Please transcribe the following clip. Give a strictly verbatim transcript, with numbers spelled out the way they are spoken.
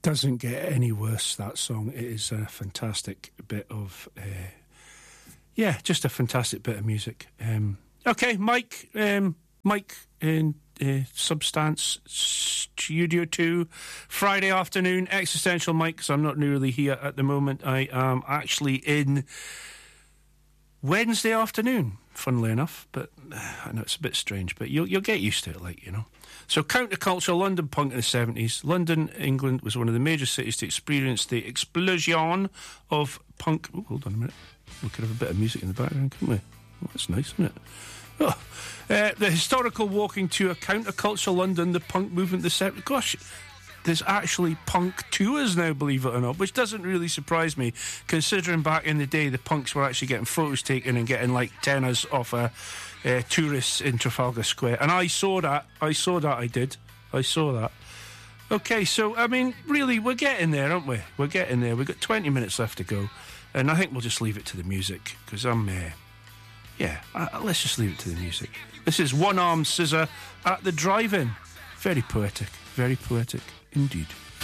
doesn't get any worse, that song. It is a fantastic bit of, uh, yeah, just a fantastic bit of music. Um, okay, Mike, um, Mike in uh, Substance Studio two, Friday afternoon, Existential Mike, because I'm not really here at the moment. I am actually in Wednesday afternoon, funnily enough, but uh, I know it's a bit strange, but you'll, you'll get used to it, like, you know. So counterculture, London punk in the seventies. London, England, was one of the major cities to experience the explosion of punk. Oh, hold on a minute. We could have a bit of music in the background, couldn't we? Oh, that's nice, isn't it? Oh. Uh, the historical walking tour, Counterculture London, the punk movement, the seventies. Gosh, there's actually punk tours now, believe it or not, which doesn't really surprise me, considering back in the day the punks were actually getting photos taken and getting like tenors off a uh, tourists in Trafalgar Square. And I saw that. I saw that. I did. I saw that. Okay, so I mean, really, we're getting there, aren't we? We're getting there. We've got twenty minutes left to go, and I think we'll just leave it to the music because I'm. Uh, yeah, uh, let's just leave it to the music. This is One Arm Scissor at the Drive-In. Very poetic. Very poetic indeed.